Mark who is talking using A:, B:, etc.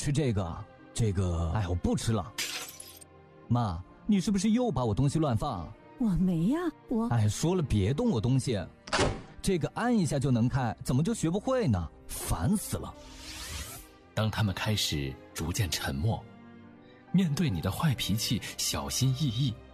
A: 吃这个，哎，我不吃了。妈，你是不是又把我东西乱放？
B: 我没呀，
A: 哎，说了别动我东西。这个按一下就能开，怎么就学不会呢？烦死了。
C: 当他们开始逐渐沉默，面对你的坏脾气小心翼翼，